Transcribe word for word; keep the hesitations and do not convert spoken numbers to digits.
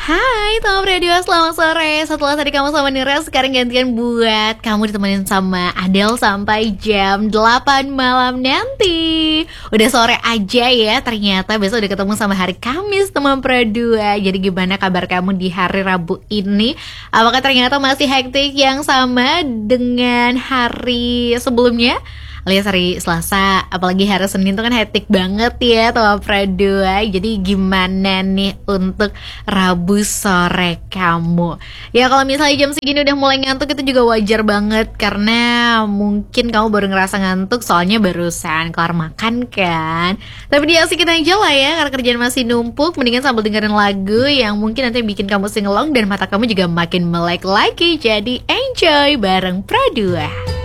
Hai Tom Radio, selamat sore. Setelah tadi kamu sama Nira, sekarang gantian buat kamu ditemenin sama Adele sampai jam delapan malam nanti. Udah sore aja ya, ternyata besok udah ketemu sama hari Kamis teman Pro dua. Jadi gimana kabar kamu di hari Rabu ini? Apakah ternyata masih hektik yang sama dengan hari sebelumnya? Alias hari Selasa, apalagi hari Senin tuh kan hektik banget ya teman Pro dua. Jadi gimana nih untuk Rabu sore kamu? Ya kalau misalnya jam segini udah mulai ngantuk itu juga wajar banget, karena mungkin kamu baru ngerasa ngantuk soalnya barusan kelar makan kan. Tapi diasikin aja lah ya, karena kerjaan masih numpuk. Mendingan sambil dengerin lagu yang mungkin nanti bikin kamu singelong dan mata kamu juga makin melek lagi. Jadi enjoy bareng Pro dua.